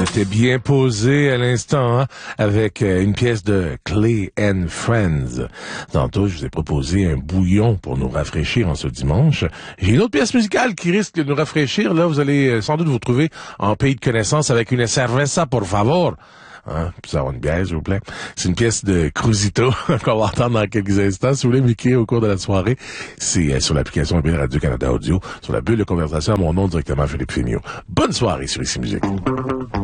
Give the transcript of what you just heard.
était bien posé à l'instant, hein, avec une pièce de Clay and Friends. Tantôt, je vous ai proposé un bouillon pour nous rafraîchir en ce dimanche. J'ai une autre pièce musicale qui risque de nous rafraîchir. Là, vous allez sans doute vous trouver en pays de connaissance avec une cerveza, por favor. Hein, puis ça avoir une bière, s'il vous plaît. C'est une pièce de Cruzito qu'on va entendre dans quelques instants. Si vous voulez m'écrire au cours de la soirée, c'est sur l'application mobile Radio-Canada Audio, sur la bulle de conversation à mon nom directement, Philippe Fémio. Bonne soirée sur Ici Musique.